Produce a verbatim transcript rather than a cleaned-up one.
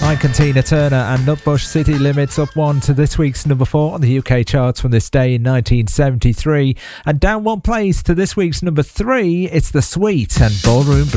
Mike and Tina Turner and Nutbush, City Limits, up one to this week's number four on the U K charts from this day in nineteen seventy-three. And down one place to this week's number three, it's The Sweet and Ballroom Blitz.